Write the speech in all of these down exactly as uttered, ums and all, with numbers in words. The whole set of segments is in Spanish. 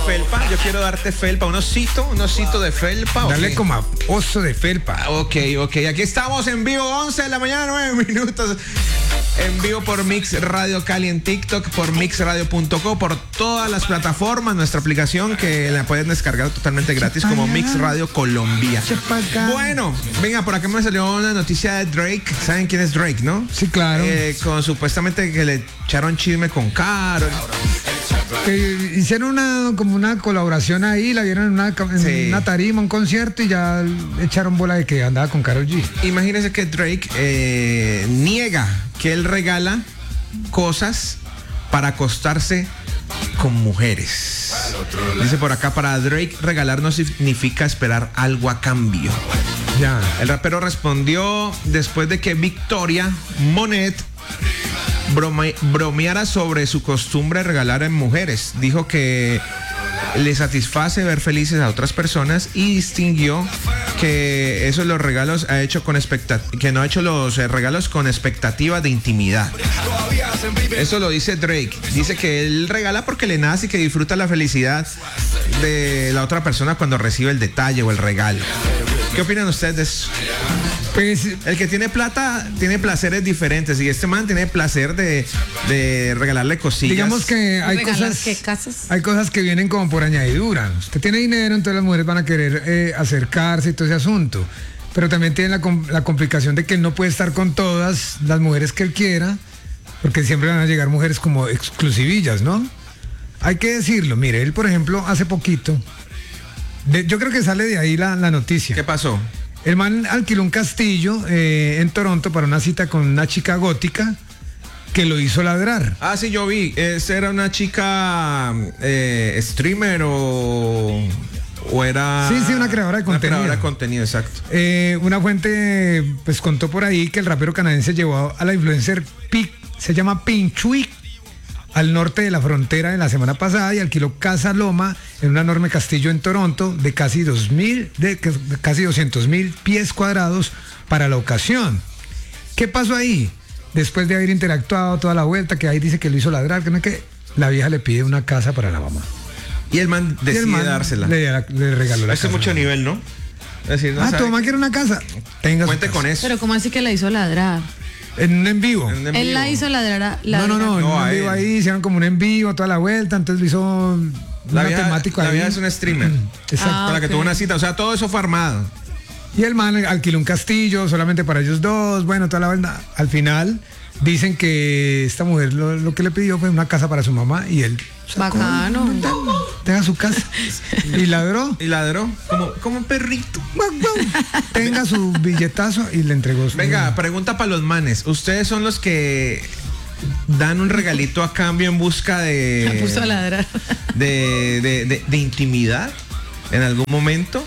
felpa. Yo quiero darte felpa, un osito, un osito de felpa. Dale okay. como a oso de felpa. Ok, ok. Aquí estamos en vivo, once de la mañana, nueve minutos. En vivo por Mix Radio Cali en TikTok, por mix radio punto co, por todas las plataformas, nuestra aplicación que la pueden descargar totalmente gratis como Mix Radio Colombia. Bueno, venga, por acá me salió una noticia de Drake. ¿Saben quién es Drake, no? Sí, claro. Eh, con supuestamente que le echaron chisme con Karol. Que hicieron una como una colaboración ahí, la vieron en una, en Sí. una tarima, un concierto y ya echaron bola de que andaba con Karol G. Imagínense que Drake eh, niega que él regala cosas para acostarse con mujeres. Dice por acá, para Drake regalar no significa esperar algo a cambio. Ya. El rapero respondió después de que Victoria Monet brome- bromeara sobre su costumbre de regalar en mujeres. Dijo que le satisface ver felices a otras personas y distinguió que eso los regalos ha hecho con expectativa, que no ha hecho los eh, regalos con expectativa de intimidad. Eso lo dice Drake. Dice que él regala porque le nace y que disfruta la felicidad de la otra persona cuando recibe el detalle o el regalo. ¿Qué opinan ustedes de eso? Pues El que tiene plata tiene placeres diferentes y este man tiene placer de, de regalarle cosillas. digamos que hay ¿Regalar cosas, qué, casas? hay cosas que vienen como por añadidura. Usted tiene dinero, entonces las mujeres van a querer eh, acercarse y todo ese asunto. Pero también tiene la, com- la complicación de que él no puede estar con todas las mujeres que él quiera, porque siempre van a llegar mujeres como exclusivillas, ¿no? Hay que decirlo. Mire, él, por ejemplo, hace poquito, de- yo creo que sale de ahí la, la noticia. ¿Qué pasó? El man alquiló un castillo eh, en Toronto para una cita con una chica gótica que lo hizo ladrar. Ah, sí, yo vi. Esa era una chica eh, streamer o, o era... Sí, sí, una creadora de contenido. Una creadora de contenido, exacto. Eh, una fuente pues contó por ahí que el rapero canadiense llevó a la influencer Pic, se llama Pinchui, al norte de la frontera en la semana pasada y alquiló Casa Loma en un enorme castillo en Toronto de casi dos mil, de casi doscientos mil pies cuadrados para la ocasión. ¿Qué pasó ahí? Después de haber interactuado toda la vuelta, que ahí dice que lo hizo ladrar, que no es que la vieja le pide una casa para la mamá. Y el man Y decide el man dársela. Le, le regaló la Ese casa. mucho nivel, ¿no? Es decir, no Ah, sabe- tu mamá quiere una casa. Tenga su Cuente casa. con eso. Pero ¿cómo así que la hizo ladrar? En un en vivo. En- en Él vivo. la hizo ladrar. a- No, ladrar. no, no, en No, un a en vivo él. ahí, hicieron como un en vivo toda la vuelta, entonces lo hizo La una vieja, temática la ahí. vieja es una streamer. Exacto. Ah, con la que ok. tuvo una cita. O sea, todo eso fue armado. Y el man alquiló un castillo solamente para ellos dos, bueno, toda la vuelta. Al final dicen que esta mujer lo, lo que le pidió fue una casa para su mamá y él sacó, Bacano. tenga su casa. Y ladró, Y ladró como, como un perrito. guau, guau, tenga su billetazo y le entregó su... Venga, pregunta para los manes. ¿Ustedes son los que dan un regalito a cambio en busca La puso a de, ladrar. de, de, de, de intimidad en algún momento?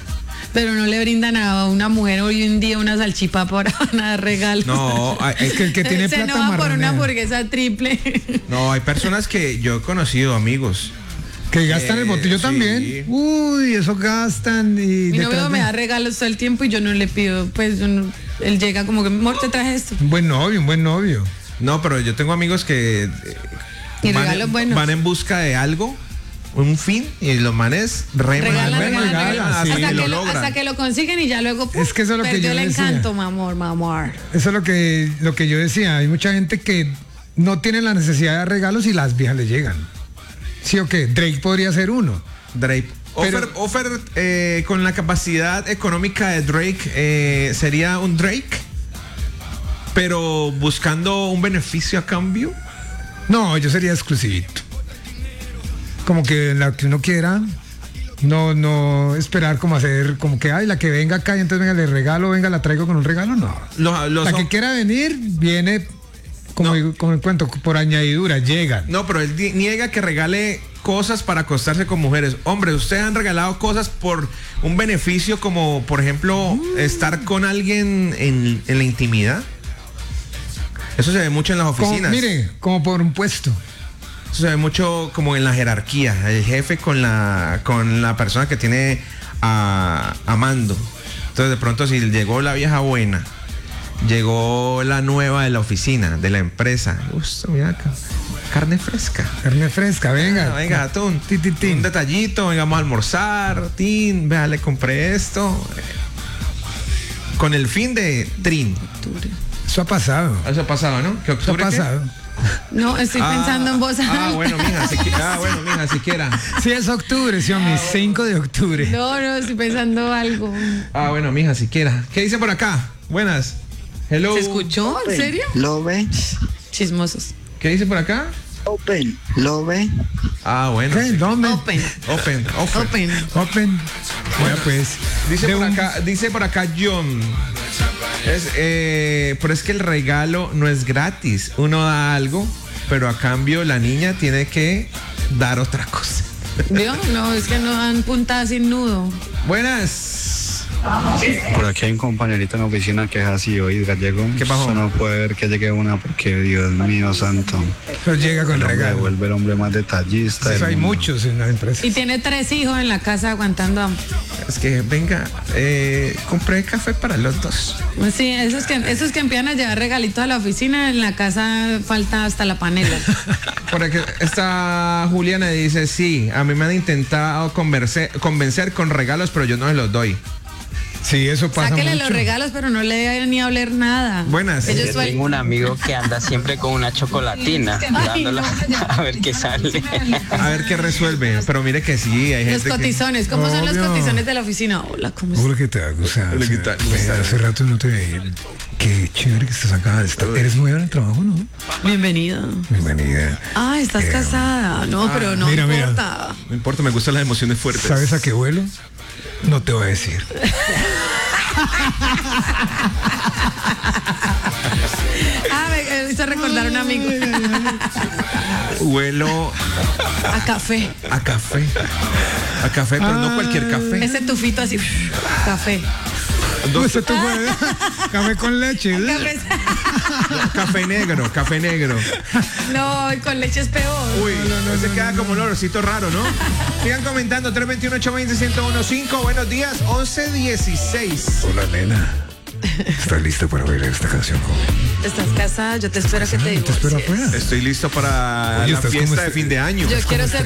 Pero no le brindan a una mujer hoy en día una salchipapa para dar regalos. No, hay, hay- Es que el que tiene Se plata enoja por marranea. una hamburguesa triple. no, hay personas que yo he conocido, amigos. Que gastan el Eh, botillo sí. también. Uy, eso gastan y... Mi detrás novio me de- da regalos todo el tiempo y yo no le pido, pues yo no- él llega como que, amor, te traje esto. Un buen novio, un buen novio. No, pero yo tengo amigos que eh, Y van, regalos en, buenos. van en busca de algo, un fin, y los manes reman, Regalan, reman, regalan, regalan, regalan. hasta hasta, que lo que lo, logran. hasta que lo consiguen y ya luego ¡pum! Es que eso es lo que perdió yo el decía. encanto, mi amor, mi amor. Eso es lo que, lo que yo decía. Hay mucha gente que no tiene la necesidad de regalos y las viejas le llegan. ¿Sí o qué? Drake podría ser uno. Drake. Pero- Offer, offer, eh, con la capacidad económica de Drake, eh, sería un Drake, pero buscando un beneficio a cambio. No, yo sería exclusivito. Como que la que uno quiera. No, no esperar como hacer, como que, ay, la que venga acá y entonces venga, le regalo, venga, la traigo con un regalo. No. Los, los La que hom- quiera venir, viene, como, No. digo- como el cuento, por añadidura, llegan. No, pero él di- niega que regale cosas para acostarse con mujeres. Hombre, ustedes han regalado cosas por un beneficio como, por ejemplo, Mm. estar con alguien en, en la intimidad. Eso se ve mucho en las Como- oficinas. mire, como por un puesto. Eso se ve mucho como en la jerarquía. El jefe con la, con la persona que tiene a, a mando. Entonces, de pronto, si llegó la vieja buena llegó la nueva de la oficina, de la empresa. Uf, mira acá. Carne fresca. Carne fresca, venga. Ah, venga, atún. Tin, tin, tin. Un detallito, vengamos a almorzar. Tin, vea, le compré esto. Con el fin de Trin. Octubre. Eso ha pasado. Eso ha pasado, ¿no? ¿Qué Eso ha octubre qué? pasado. No, estoy pensando en vos. Ah, bueno, mija, siqui- ah, bueno, mija, siquiera. Sí, es octubre, sí, mi cinco de octubre. No, no, estoy pensando algo. Ah, bueno, mija, siquiera. ¿Qué dice por acá? Buenas. Hello. ¿Se escuchó? ¿En serio? ¿Lo ve? Chismosos. ¿Qué dice por acá? Open. ¿Lo ve? Ah, bueno. ¿Qué? ¿Dónde? Open. Open, open. Open. Open. Bueno, pues. Dice de por un- acá, dice por acá John. Es, eh, pero es que el regalo no es gratis. Uno da algo, pero a cambio la niña tiene que dar otra cosa. ¿Vio? No, es que no dan puntadas sin nudo. Buenas. Por aquí hay un compañerito en la oficina que es así, hoy gallego. ¿Qué pasó? Eso no puede ver que llegue una porque, Dios mío santo, Eso llega con el hombre regalo. vuelve el hombre más detallista. Eso del hay mundo. muchos en la empresa. Y tiene tres hijos en la casa aguantando hambre. Es que, venga, eh, compré café para los dos. Sí, esos que, esos que empiezan a llevar regalitos a la oficina, en la casa falta hasta la panela. Por aquí esta Juliana dice, sí, a mí me han intentado convencer, convencer con regalos, pero yo no se los doy. Sí, eso pasa Sáquele mucho. los regalos, pero no le debe ni hablar nada. Buenas. Ellos Yo suel- tengo un amigo que anda siempre con una chocolatina, Ay, dándola a ver qué sale. A ver qué resuelve. Pero mire que sí, hay Los gente que... cotizones, ¿cómo son los Obvio. cotizones de la oficina? Hola, ¿cómo estás? Hola, ¿qué tal? O sea, Hola, ¿qué tal? ¿Cómo estás? hace rato no te veía. Qué chévere que estás acá. Está- Eres nueva en el trabajo, ¿no? Bienvenida. Bienvenida. Ah, estás Eh, casada. No, pero no mira, mira. importa. No importa, me gustan las emociones fuertes. ¿Sabes a qué vuelo? No te voy a decir. Ah, me hizo recordar a un amigo. Huelo A café. a café. A café, pero no cualquier café. Ese tufito así. Café. Dos- Pues esto fue café con leche. Café. café negro, café negro. No, y con leche es peor. Uy, se queda como un olorcito raro, ¿no? Sigan comentando, tres dos uno, ocho dos cero, uno uno cinco. Buenos días, once dieciséis. Hola, nena. ¿Estás lista para bailar esta canción conmigo? Estás casada, yo te espero que te Te espero divorcies. afuera. Estoy listo para Oye, la estás fiesta como de este- fin de año. Yo quiero como ser tu